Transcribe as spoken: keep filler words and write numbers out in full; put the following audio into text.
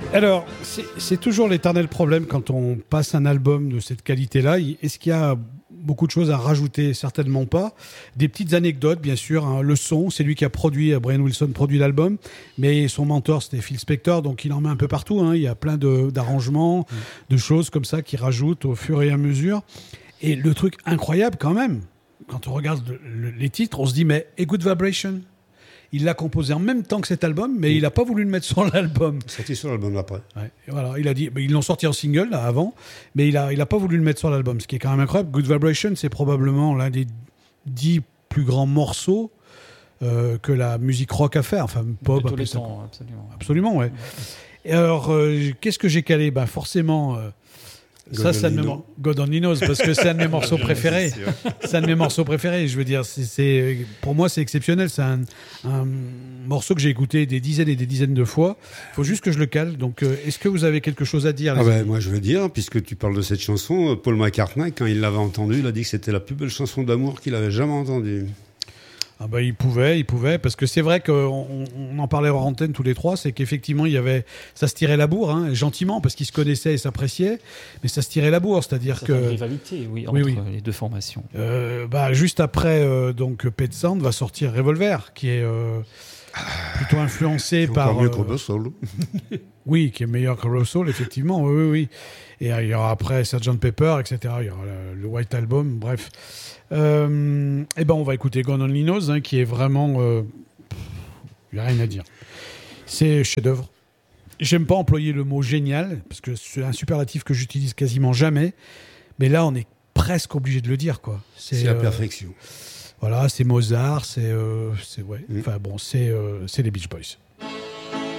Alors, c'est, c'est toujours l'éternel problème quand on passe un album de cette qualité-là. Est-ce qu'il y a beaucoup de choses à rajouter? Certainement pas. Des petites anecdotes, bien sûr. Hein. Le son, c'est lui qui a produit, Brian Wilson produit l'album, mais son mentor, c'était Phil Spector, donc il en met un peu partout. Hein. Il y a plein de, d'arrangements, mmh. de choses comme ça qui rajoutent au fur et à mesure. Et le truc incroyable quand même, quand on regarde le, le, les titres, on se dit, mais A Good Vibration, il l'a composé en même temps que cet album, mais mmh. il n'a pas voulu le mettre sur l'album. C'était sur l'album après. Ouais, voilà, il a dit, ils l'ont sorti en single là, avant, mais il n'a il a pas voulu le mettre sur l'album, ce qui est quand même incroyable. Good Vibration, c'est probablement l'un des dix plus grands morceaux euh, que la musique rock a fait, enfin pop. De tous les temps, absolument. Absolument, ouais. Et alors, euh, qu'est-ce que j'ai calé? Ben forcément. Euh, Ça, c'est un de mes mor- God Only Knows, parce que c'est un de mes morceaux préférés. C'est un de mes morceaux préférés. Je veux dire, c'est, c'est, pour moi, c'est exceptionnel. C'est un, un morceau que j'ai écouté des dizaines et des dizaines de fois. Il faut juste que je le cale. Donc, euh, est-ce que vous avez quelque chose à dire? Ah ben, moi, je veux dire, puisque tu parles de cette chanson, Paul McCartney, quand il l'avait entendue, il a dit que c'était la plus belle chanson d'amour qu'il avait jamais entendue. Ah bah, il pouvait, il pouvait, parce que c'est vrai qu'on on en parlait hors antenne tous les trois, c'est qu'effectivement il y avait, ça se tirait la bourre, hein, gentiment, parce qu'ils se connaissaient et s'appréciaient, mais ça se tirait la bourre, c'est-à dire ça que une rivalité, oui, entre oui, oui. les deux formations. Euh, bah juste après, euh, donc Pet Sound va sortir Revolver, qui est euh, plutôt influencé par. Encore mieux que Rubber Soul. Oui, qui est meilleur que Rubber Soul, effectivement, oui, oui, oui. Et euh, il y aura après sergeant Pepper, et cetera. Il y aura le, le White Album, bref. Euh, et ben on va écouter God Only Knows, hein, qui est vraiment, il euh, n'y a rien à dire. C'est chef-d'œuvre. J'aime pas employer le mot génial parce que c'est un superlatif que j'utilise quasiment jamais, mais là on est presque obligé de le dire, quoi. C'est, c'est la euh, perfection. Voilà, c'est Mozart, c'est, euh, c'est ouais. Mmh. Enfin bon, c'est euh, c'est les Beach Boys.